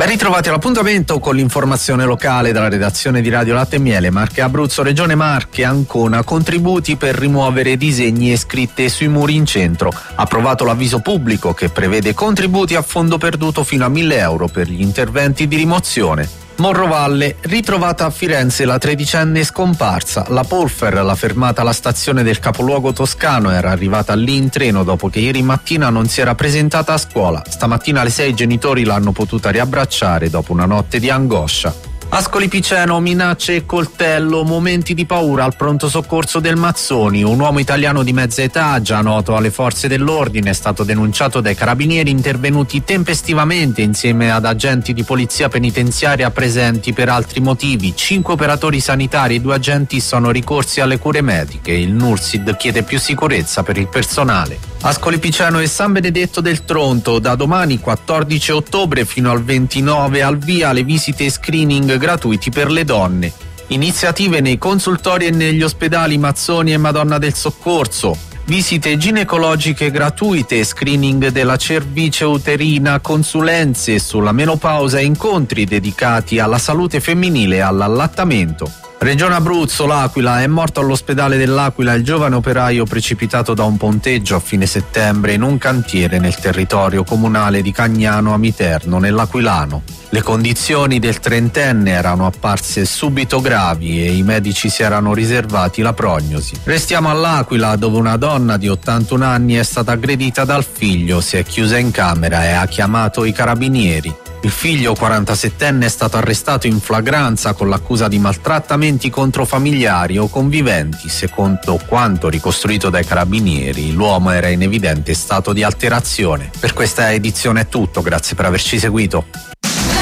Ben ritrovati all'appuntamento con l'informazione locale dalla redazione di Radio Latte e Miele. Marche Abruzzo, Regione Marche, Ancona, contributi per rimuovere disegni e scritte sui muri in centro. Approvato l'avviso pubblico che prevede contributi a fondo perduto fino a 1.000 euro per gli interventi di rimozione. Morrovalle, ritrovata a Firenze la 13enne scomparsa. La Polfer, la fermata alla stazione del capoluogo toscano, era arrivata lì in treno dopo che ieri mattina non si era presentata a scuola. Stamattina alle 6 i genitori l'hanno potuta riabbracciare dopo una notte di angoscia. Ascoli Piceno, minacce e coltello, momenti di paura al pronto soccorso del Mazzoni. Un uomo italiano di mezza età, già noto alle forze dell'ordine, è stato denunciato dai carabinieri intervenuti tempestivamente insieme ad agenti di polizia penitenziaria presenti per altri motivi. 5 operatori sanitari e 2 agenti sono ricorsi alle cure mediche. Il NURSID chiede più sicurezza per il personale. Ascoli Piceno e San Benedetto del Tronto, da domani 14 ottobre fino al 29 al via le visite e screening gratuiti per le donne. Iniziative nei consultori e negli ospedali Mazzoni e Madonna del Soccorso. Visite ginecologiche gratuite, screening della cervice uterina, consulenze sulla menopausa e incontri dedicati alla salute femminile e all'allattamento. Regione Abruzzo, l'Aquila, è morto all'ospedale dell'Aquila il giovane operaio precipitato da un ponteggio a fine settembre in un cantiere nel territorio comunale di Cagnano Amiterno, nell'Aquilano. Le condizioni del trentenne erano apparse subito gravi e i medici si erano riservati la prognosi. Restiamo all'Aquila, dove una donna di 81 anni è stata aggredita dal figlio, si è chiusa in camera e ha chiamato i carabinieri. Il figlio 47enne è stato arrestato in flagranza con l'accusa di maltrattamenti contro familiari o conviventi. Secondo quanto ricostruito dai carabinieri, l'uomo era in evidente stato di alterazione. Per questa edizione è tutto, grazie per averci seguito.